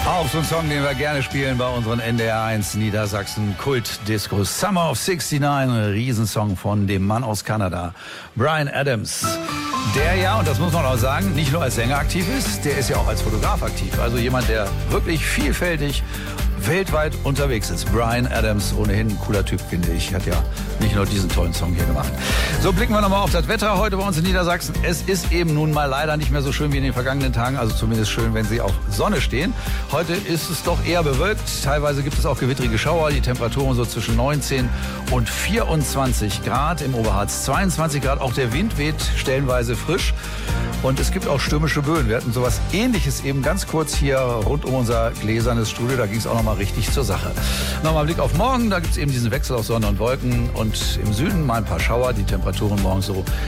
Auch so ein Song, den wir gerne spielen bei unseren NDR1 Niedersachsen Kult-Discos. Summer of 69, ein Riesensong von dem Mann aus Kanada, Bryan Adams. Der ja, und das muss man auch sagen, nicht nur als Sänger aktiv ist, der ist ja auch als Fotograf aktiv. Also jemand, der wirklich vielfältig weltweit unterwegs ist. Bryan Adams, ohnehin ein cooler Typ, finde ich. Hat ja nicht nur diesen tollen Song hier gemacht. So, blicken wir nochmal auf das Wetter heute bei uns in Niedersachsen. Es ist eben nun mal leider nicht mehr so schön wie in den vergangenen Tagen. Also zumindest schön, wenn sie auf Sonne stehen. Heute ist es doch eher bewölkt. Teilweise gibt es auch gewittrige Schauer. Die Temperaturen so zwischen 19 und 24 Grad. Im Oberharz 22 Grad. Auch der Wind weht stellenweise frisch. Und es gibt auch stürmische Böen. Wir hatten sowas Ähnliches eben ganz kurz hier rund um unser gläsernes Studio. Da ging es auch nochmal richtig zur Sache. Nochmal ein Blick auf morgen. Da gibt es eben diesen Wechsel aus Sonne und Wolken. Und im Süden mal ein paar Schauer. Die Temperaturen morgen so